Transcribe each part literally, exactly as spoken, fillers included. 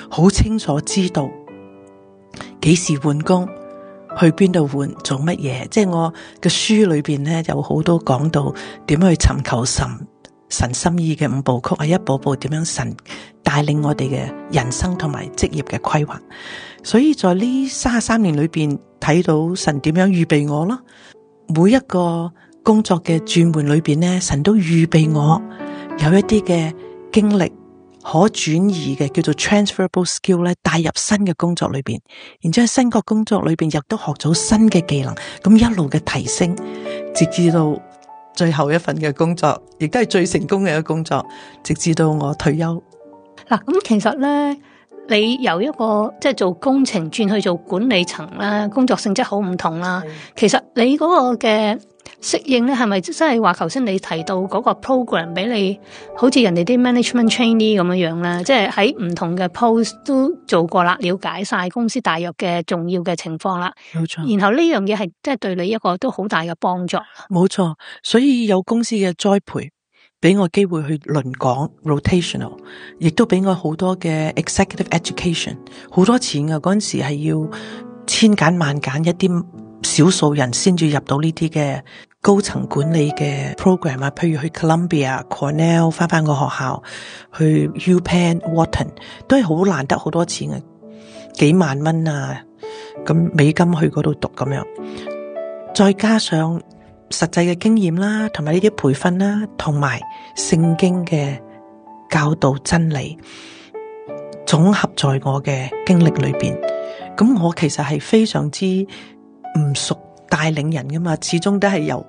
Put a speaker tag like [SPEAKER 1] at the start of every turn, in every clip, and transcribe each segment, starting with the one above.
[SPEAKER 1] 好清楚知道幾時換工，去邊度換，做乜嘢。即係我嘅書裏邊咧有好多講到點樣去尋求神神心意嘅五部曲，係一步步點樣神帶領我哋嘅人生同埋職業嘅規劃。所以在呢三十三年裏邊睇到神點樣預備我咯，每一個工作嘅轉換裏邊咧，神都預備我有一啲嘅經歷可轉移嘅叫做 transferable skill 咧，帶入新嘅工作裏邊，然之後新個工作裏邊亦都學咗新嘅技能，咁一路嘅提升，直至到最後一份嘅工作，亦都係最成功嘅一個工作，直至到我退休。
[SPEAKER 2] 嗱，咁其實咧，你由一個即係做工程轉去做管理層啦，工作性質好唔同啦。其實你嗰個嘅適應咧，係咪真係話頭先你提到嗰個 program 俾你，好似人哋啲 management trainee 咁樣樣咧，即係喺唔同嘅 post 都做過啦，了解晒公司大約嘅重要嘅情況啦。
[SPEAKER 1] 冇錯。
[SPEAKER 2] 然後呢樣嘢係即係對你一個都好大嘅幫助。
[SPEAKER 1] 冇錯，所以有公司嘅栽培，俾我機會去輪崗 rotational， 亦都俾我好多嘅 executive education， 好多錢啊！嗰陣時係要千揀萬揀一啲少數人先至入到呢啲嘅高層管理嘅 program 啊，譬如去 Columbia、Cornell 翻翻個學校，去 UPenn、Wharton 都係好難得，好多錢啊，幾萬蚊啊，咁美金去嗰度讀咁樣，再加上實際嘅經驗啦，同埋呢啲培訓啦，同埋聖經嘅教導真理，總合在我嘅經歷裏邊。咁我其實係非常之唔熟帶領人噶嘛，始終都係由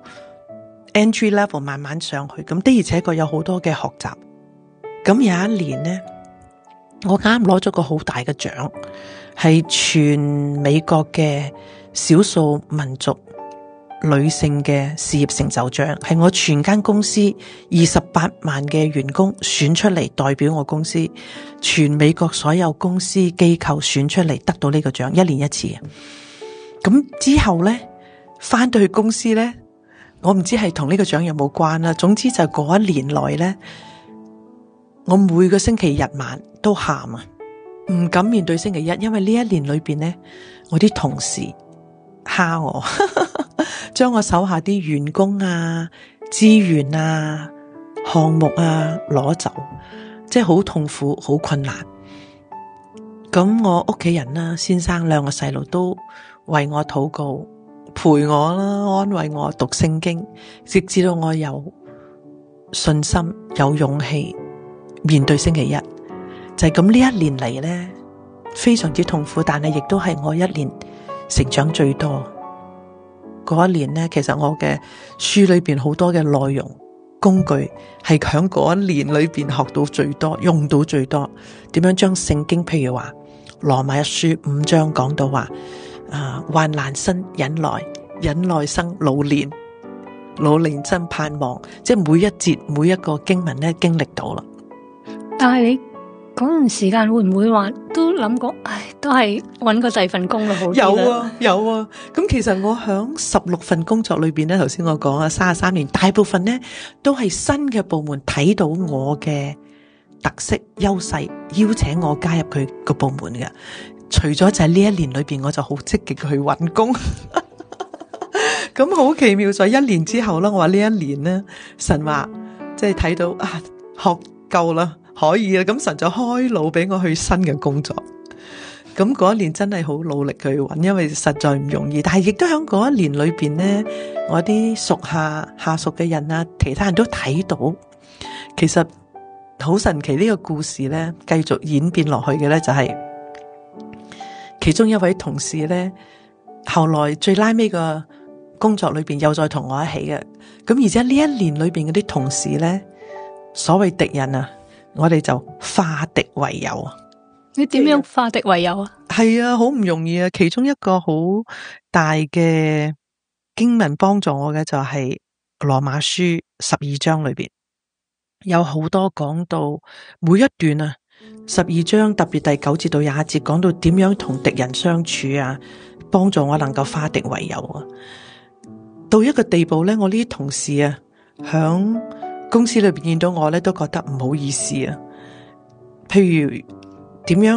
[SPEAKER 1] entry level 慢慢上去。咁的而且確有好多嘅學習。咁有一年呢，我啱攞咗個好大嘅獎，係全美國嘅少數民族女性嘅事業成就獎，係我全間公司二十八萬嘅員工選出嚟，代表我公司全美國所有公司機構選出嚟得到呢個獎，一年一次。咁之後呢，翻到去公司呢，我唔知係同呢個獎有冇關啦。總之就嗰一年內呢，我每個星期日晚都喊啊，唔敢面對星期一，因為呢一年裏邊呢，我啲同事蝦我，將我手下啲員工啊、資源啊、項目啊攞走，即係好痛苦、好困難。咁我屋企人啦、先生兩個細路都為我禱告，陪我啦，安慰我讀聖經，直至到我有信心、有勇氣面對星期一。就係咁，呢一年嚟咧，非常之痛苦，但係亦都係我一年成長最多。嗰一年咧，其實我嘅書裏邊好多嘅內容工具係響嗰一年裏邊學到最多，用到最多。點樣將聖經，譬如話羅馬一書五章講到話，啊，患難生忍耐，忍耐生老練，老練生盼望，即係每一節每一個經文咧經歷到啦。
[SPEAKER 2] 但係你嗰段時間會唔會話都諗過，唉，都係搵個第二份工咯，好啲啦。
[SPEAKER 1] 有啊，有啊。咁其實我響十六份工作裏邊咧，頭先我講啊，三十三年，大部分咧都係新嘅部門睇到我嘅特色優勢，邀請我加入佢個部門嘅。除咗就係呢一年裏邊，我就好積極去搵工。咁好奇妙，在一年之後啦，我話呢一年咧，神話即係睇到啊，學夠啦。可以啊，咁神就開路俾我去新嘅工作。咁嗰一年真係好努力去揾，因為實在唔容易。但係亦都喺嗰一年裏邊呢，我啲屬下下屬嘅人啊，其他人都睇到，其實好神奇。呢個故事呢，繼續演變落去嘅呢，就係其中一位同事呢，後來最拉尾個工作裏邊又再同我一起嘅。咁而且呢一年裏邊嗰啲同事呢，所謂敵人啊，我哋就化敵為友。
[SPEAKER 2] 你點樣化敵為友啊？
[SPEAKER 1] 係啊，好唔容易啊。其中一個好大嘅經文幫助我嘅就係羅馬書十二章裏邊有好多講到每一段啊，十二章特別第九節到廿一節講到點樣同敵人相處啊，幫助我能夠化敵為友啊。到一個地步咧，我呢啲同事啊，響公司裏邊見到我咧，都覺得唔好意思啊。譬如點樣